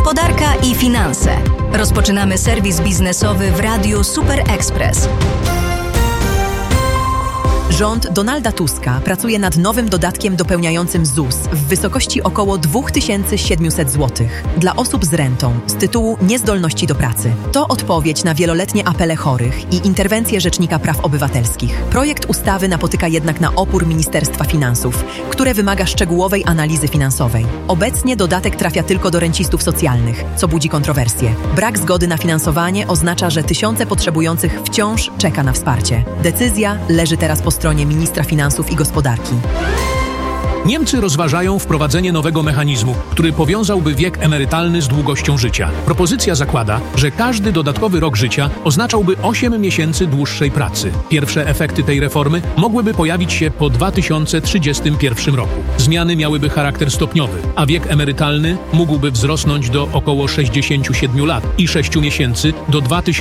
Gospodarka i finanse. Rozpoczynamy serwis biznesowy w Radiu Super Express. Rząd Donalda Tuska pracuje nad nowym dodatkiem dopełniającym ZUS w wysokości około 2700 zł dla osób z rentą z tytułu niezdolności do pracy. To odpowiedź na wieloletnie apele chorych i interwencje Rzecznika Praw Obywatelskich. Projekt ustawy napotyka jednak na opór Ministerstwa Finansów, które wymaga szczegółowej analizy finansowej. Obecnie dodatek trafia tylko do rencistów socjalnych, co budzi kontrowersje. Brak zgody na finansowanie oznacza, że tysiące potrzebujących wciąż czeka na wsparcie. Decyzja leży teraz po stronie ministra finansów i gospodarki. Niemcy rozważają wprowadzenie nowego mechanizmu, który powiązałby wiek emerytalny z długością życia. Propozycja zakłada, że każdy dodatkowy rok życia oznaczałby 8 miesięcy dłuższej pracy. Pierwsze efekty tej reformy mogłyby pojawić się po 2031 roku. Zmiany miałyby charakter stopniowy, a wiek emerytalny mógłby wzrosnąć do około 67 lat i 6 miesięcy do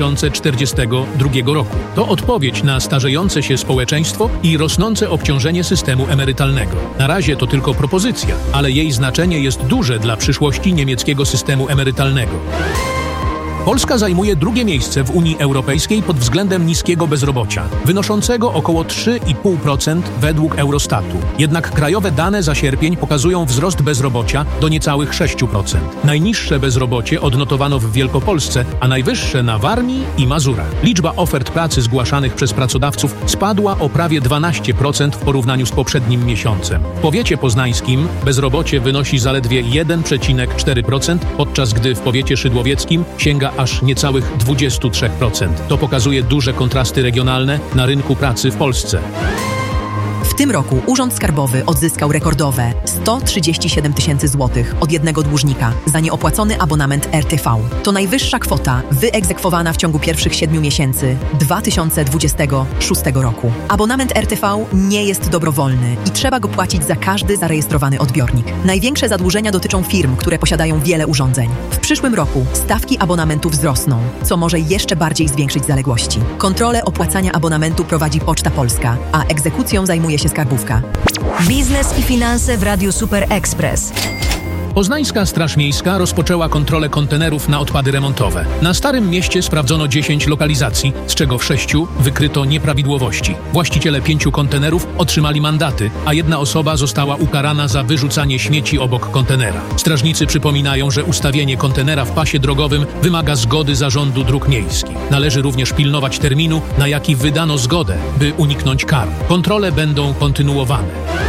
2042 roku. To odpowiedź na starzejące się społeczeństwo i rosnące obciążenie systemu emerytalnego. Na razie to tylko propozycja, ale jej znaczenie jest duże dla przyszłości niemieckiego systemu emerytalnego. Polska zajmuje drugie miejsce w Unii Europejskiej pod względem niskiego bezrobocia, wynoszącego około 3,5% według Eurostatu. Jednak krajowe dane za sierpień pokazują wzrost bezrobocia do niecałych 6%. Najniższe bezrobocie odnotowano w Wielkopolsce, a najwyższe na Warmii i Mazurach. Liczba ofert pracy zgłaszanych przez pracodawców spadła o prawie 12% w porównaniu z poprzednim miesiącem. W powiecie poznańskim bezrobocie wynosi zaledwie 1,4%, podczas gdy w powiecie szydłowieckim sięga aż niecałych 23%. To pokazuje duże kontrasty regionalne na rynku pracy w Polsce. W tym roku Urząd Skarbowy odzyskał rekordowe 137 tysięcy złotych od jednego dłużnika za nieopłacony abonament RTV. To najwyższa kwota wyegzekwowana w ciągu pierwszych 7 miesięcy 2026 roku. Abonament RTV nie jest dobrowolny i trzeba go płacić za każdy zarejestrowany odbiornik. Największe zadłużenia dotyczą firm, które posiadają wiele urządzeń. W przyszłym roku stawki abonamentu wzrosną, co może jeszcze bardziej zwiększyć zaległości. Kontrolę opłacania abonamentu prowadzi Poczta Polska, a egzekucją zajmuje się Skarbówka. Biznes i finanse w Radiu Super Express. Poznańska Straż Miejska rozpoczęła kontrolę kontenerów na odpady remontowe. Na Starym Mieście sprawdzono 10 lokalizacji, z czego w 6 wykryto nieprawidłowości. Właściciele 5 kontenerów otrzymali mandaty, a jedna osoba została ukarana za wyrzucanie śmieci obok kontenera. Strażnicy przypominają, że ustawienie kontenera w pasie drogowym wymaga zgody Zarządu Dróg Miejskich. Należy również pilnować terminu, na jaki wydano zgodę, by uniknąć kar. Kontrole będą kontynuowane.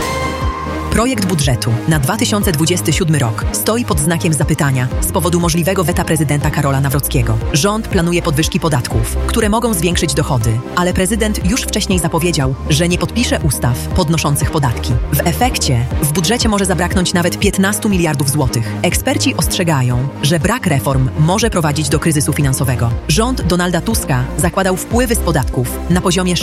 Projekt budżetu na 2027 rok stoi pod znakiem zapytania z powodu możliwego weta prezydenta Karola Nawrockiego. Rząd planuje podwyżki podatków, które mogą zwiększyć dochody, ale prezydent już wcześniej zapowiedział, że nie podpisze ustaw podnoszących podatki. W efekcie w budżecie może zabraknąć nawet 15 miliardów złotych. Eksperci ostrzegają, że brak reform może prowadzić do kryzysu finansowego. Rząd Donalda Tuska zakładał wpływy z podatków na poziomie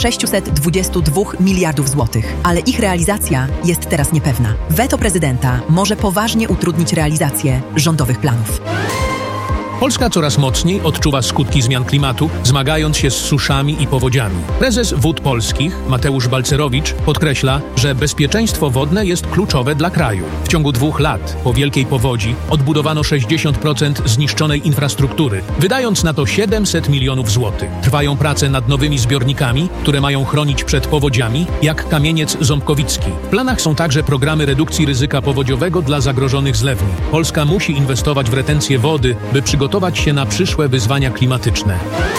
622 miliardów złotych, ale ich realizacja jest teraz niepewna. Weto prezydenta może poważnie utrudnić realizację rządowych planów. Polska coraz mocniej odczuwa skutki zmian klimatu, zmagając się z suszami i powodziami. Prezes Wód Polskich, Mateusz Balcerowicz, podkreśla, że bezpieczeństwo wodne jest kluczowe dla kraju. W ciągu 2 lat po wielkiej powodzi odbudowano 60% zniszczonej infrastruktury, wydając na to 700 milionów złotych. Trwają prace nad nowymi zbiornikami, które mają chronić przed powodziami, jak Kamieniec Ząbkowicki. W planach są także programy redukcji ryzyka powodziowego dla zagrożonych zlewni. Polska musi inwestować w retencję wody, by przygotować się na przyszłe wyzwania klimatyczne.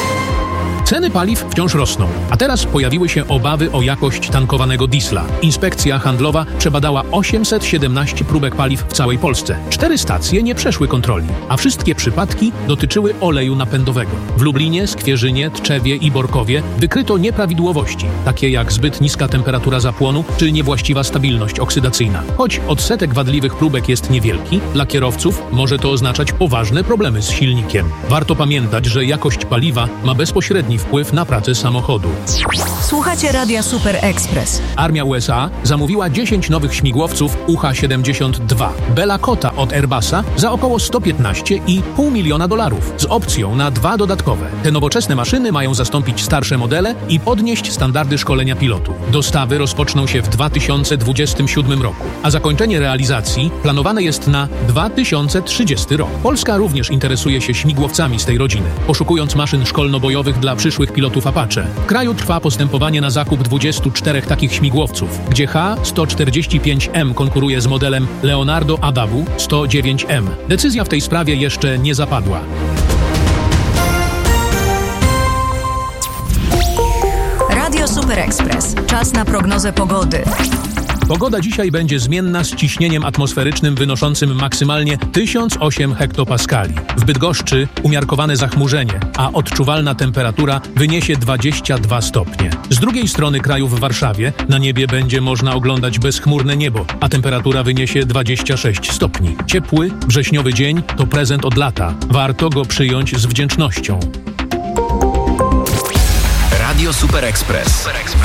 Ceny paliw wciąż rosną, a teraz pojawiły się obawy o jakość tankowanego diesla. Inspekcja handlowa przebadała 817 próbek paliw w całej Polsce. 4 stacje nie przeszły kontroli, a wszystkie przypadki dotyczyły oleju napędowego. W Lublinie, Skwierzynie, Tczewie i Borkowie wykryto nieprawidłowości, takie jak zbyt niska temperatura zapłonu czy niewłaściwa stabilność oksydacyjna. Choć odsetek wadliwych próbek jest niewielki, dla kierowców może to oznaczać poważne problemy z silnikiem. Warto pamiętać, że jakość paliwa ma bezpośredni bezpośredni wpływ na pracę samochodu. Słuchacie Radia Super Express. Armia USA zamówiła 10 nowych śmigłowców UH-72 Bella Cota od Airbusa za około $115,5 miliona z opcją na 2 dodatkowe. Te nowoczesne maszyny mają zastąpić starsze modele i podnieść standardy szkolenia pilotów. Dostawy rozpoczną się w 2027 roku, a zakończenie realizacji planowane jest na 2030 rok. Polska również interesuje się śmigłowcami z tej rodziny, poszukując maszyn szkolno-bojowych dla przyszłych pilotów Apache. W kraju trwa postępowanie na zakup 24 takich śmigłowców, gdzie H-145M konkuruje z modelem Leonardo Adabu 109M. Decyzja w tej sprawie jeszcze nie zapadła. Radio Super Express. Czas na prognozę pogody. Pogoda dzisiaj będzie zmienna z ciśnieniem atmosferycznym wynoszącym maksymalnie 1008 hektopaskali. W Bydgoszczy umiarkowane zachmurzenie, a odczuwalna temperatura wyniesie 22 stopnie. Z drugiej strony kraju w Warszawie na niebie będzie można oglądać bezchmurne niebo, a temperatura wyniesie 26 stopni. Ciepły, wrześniowy dzień to prezent od lata. Warto go przyjąć z wdzięcznością. Radio Super Express.